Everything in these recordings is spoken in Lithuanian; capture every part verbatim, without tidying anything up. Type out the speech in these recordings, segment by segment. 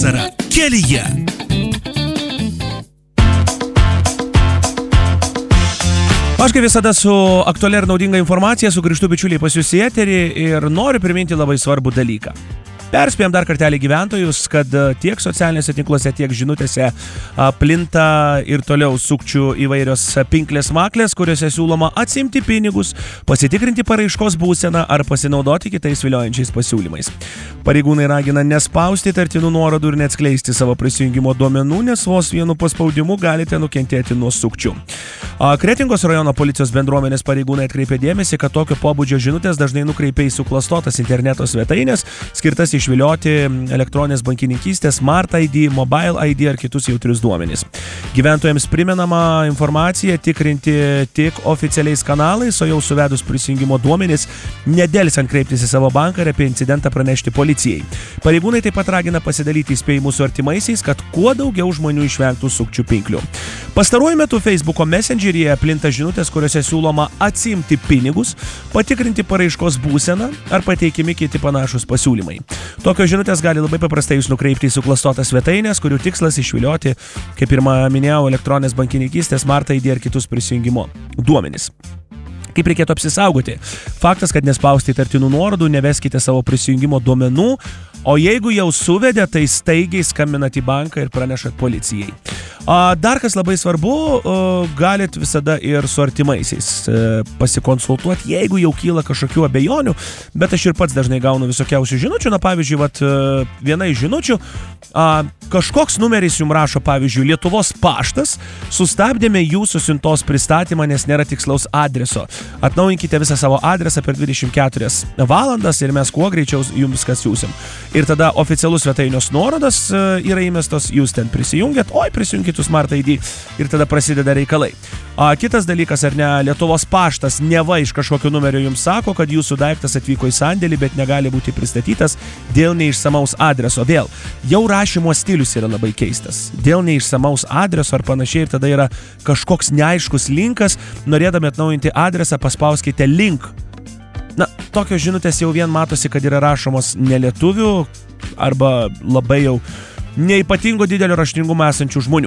Vasara kelyje. Aš kaip visada su aktualia ir naudinga informacija sugrįžtu bičiuliai pas jūs į eterį ir noriu priminti labai svarbų dalyką. Perspėjom dar kartelį gyventojus, kad tiek socialiniuose tinkluose, tiek žinutėse plinta ir toliau sukčių įvairios pinklės maklės, kuriuose siūloma atsimti pinigus, pasitikrinti paraiškos būseną ar pasinaudoti kitais viliojančiais pasiūlymais. Pareigūnai ragina nespausti tartinų nuorodų ir neatskleisti savo prisijungimo duomenų, nes vos vienu paspaudimu galite nukentėti nuo sukčių. Kretingos rajono policijos bendruomenės pareigūnai atkreipė dėmesį, kad tokio pobūdžio žinutės dažnai nukreipia į suklastotas interneto svetainės, skirtas išvilioti elektroninės bankininkystės, Smart I D, Mobile I D ar kitus jautrius duomenys. Gyventojams primenama informacija tikrinti tik oficialiais kanalais, o jau suvedus prisijungimo duomenys, nedelsiant kreiptis į savo banką ir apie incidentą pranešti policijai. Pareigūnai taip pat ragina pasidalyti įspėjimus su artimaisiais, kad kuo daugiau žmonių išvengtų sukčių pinklių. Pastaruoju metu Facebooko Messengeryje plinta žinutės, kuriuose siūloma atsimti pinigus, patikrinti paraiškos būseną ar pateikimi kiti panašus pasiūlymai. Tokios žinutės gali labai paprastai jūs nukreipti į suklastotas svetainės, kurių tikslas išvilioti, kaip ir minėjau, elektroninės bankininkystės, Smart I D ar kitus prisijungimo duomenis. Kaip reikėtų apsisaugoti? Faktas, kad nespausti įtartinų nuorodų, neveskite savo prisijungimo duomenų, o jeigu jau suvedė, tai staigiai skambinat į banką ir pranešat policijai. Dar kas labai svarbu, galit visada ir su artimaisiais pasikonsultuoti, jeigu jau kyla kažkokių abejonių, bet aš ir pats dažnai gaunu visokiausių žinučių. Na, pavyzdžiui, vat, viena iš žinučių, kažkoks numeris jums rašo, pavyzdžiui, Lietuvos paštas, sustabdėme jūsų siuntos pristatymą, nes nėra tikslaus adreso. Atnaujinkite visą savo adresą per dvidešimt keturias valandas ir mes kuo greičiau jums viską siūsim. Ir tada oficialus svetainios nuorodas yra įmestos, jūs ten prisijungiat, oi, prisijungit su Smart I D ir tada prasideda reikalai. A, kitas dalykas, ar ne, Lietuvos paštas neva iš kažkokio numerio jums sako, kad jūsų daiktas atvyko į sandėlį, bet negali būti pristatytas dėl neišsamaus adreso. Vėl, jau rašymo stilius yra labai keistas. Dėl neišsamaus adreso ar panašiai ir tada yra kažkoks neaiškus linkas, norėdami atnaujinti adresą, paspauskite link. Na, tokios žinutės jau vien matosi, kad yra rašomos nelietuvių arba labai jau neipatingo didelio raštingumo esančių žmonių.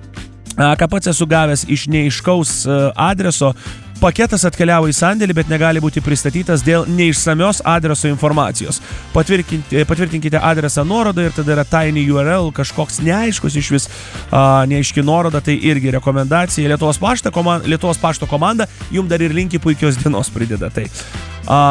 Ką pats esu gavęs iš neaiškaus adreso, paketas atkeliavo į sandėlį, bet negali būti pristatytas dėl neišsamios adreso informacijos. Patvirtinkite, patvirtinkite adresą nuorodą ir tada yra tiny U R L, kažkoks neaiškus iš vis a, neaiški nuoroda, tai irgi rekomendacija. Lietuvos pašto komanda, Lietuvos pašto komanda jums dar ir linki puikios dienos prideda. Tai, a,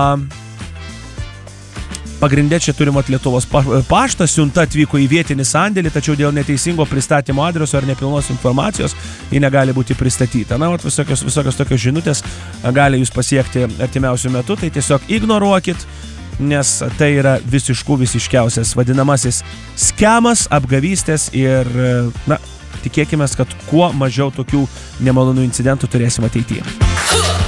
Pagrindė čia turim at Lietuvos paštą, siunta atvyko į vietinį sandėlį, tačiau dėl neteisingo pristatymo adreso ar nepilnos informacijos ji negali būti pristatyta. Na, vat visokios, visokios tokios žinutės gali jūs pasiekti artimiausiu metu, tai tiesiog ignoruokit, nes tai yra visiškų visiškiausias vadinamasis skemas, apgavystės ir, na, tikėkime, kad kuo mažiau tokių nemalonių incidentų turėsim ateityje.